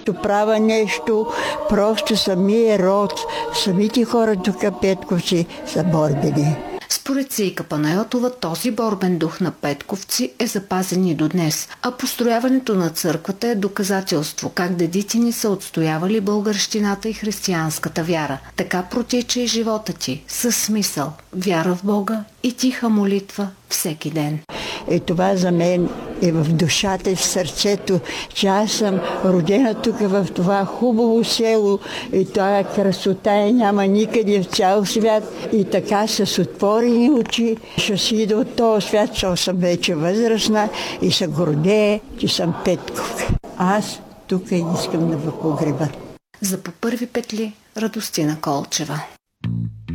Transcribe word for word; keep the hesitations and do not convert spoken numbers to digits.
правя нещо, просто самия род, самите хора тук петковци са борбени. Според Цейка Панайотова, този борбен дух на петковци е запазен и до днес, а построяването на църквата е доказателство как дедите ни са отстоявали българщината и християнската вяра. Така протича и живота ти, със смисъл, вяра в Бога и тиха молитва всеки ден. И това за мен е в душата и в сърцето, че аз съм родена тук в това хубаво село и това красота е няма никъде в цял свят и така с отворени очи ще си ида от този свят, защото съм вече възрастна и се гордея, че съм Петков. Аз тук искам да го погреба. За по първи петли Радостина Колчева.